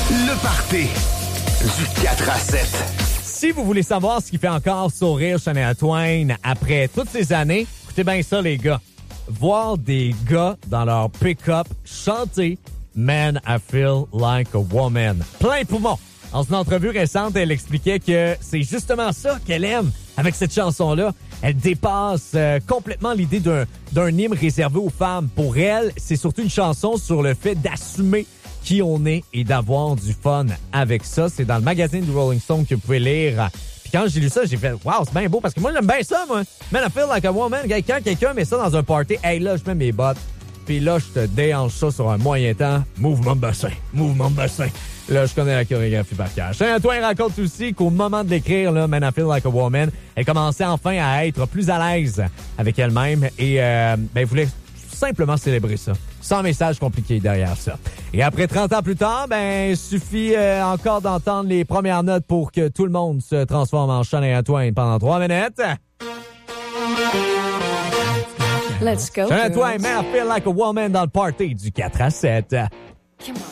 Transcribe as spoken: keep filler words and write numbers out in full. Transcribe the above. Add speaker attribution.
Speaker 1: Le party du quatre à sept.
Speaker 2: Si vous voulez savoir ce qui fait encore sourire Shania Twain après toutes ces années, écoutez bien ça, les gars. Voir des gars dans leur pick-up chanter « Man, I feel like a woman ». Plein poumon. Dans une entrevue récente, elle expliquait que c'est justement ça qu'elle aime avec cette chanson-là. Elle dépasse euh, complètement l'idée d'un, d'un hymne réservé aux femmes. Pour elle, c'est surtout une chanson sur le fait d'assumer qui on est et d'avoir du fun avec ça. C'est dans le magazine du Rolling Stone que vous pouvez lire. Puis quand j'ai lu ça, j'ai fait « Wow, c'est bien beau » parce que moi, j'aime bien ça, moi. « Man, I feel like a woman ». Quand quelqu'un met ça dans un party, « Hey, là, je mets mes bottes. » Puis là, je te déhanche ça sur un moyen temps. « Mouvement de bassin. Mouvement de bassin. » Là, je connais la chorégraphie par cœur. Shania Twain raconte aussi qu'au moment de l'écrire, là, « Man, I feel like a woman », elle commençait enfin à être plus à l'aise avec elle-même et euh, ben, elle voulait simplement célébrer ça. Sans message compliqué derrière ça. Et après trente ans plus tard, ben, il suffit euh, encore d'entendre les premières notes pour que tout le monde se transforme en Shania Twain pendant trois minutes.
Speaker 3: Let's go.
Speaker 2: Shania Twain, Man, I feel like a woman dans le party du quatre à sept.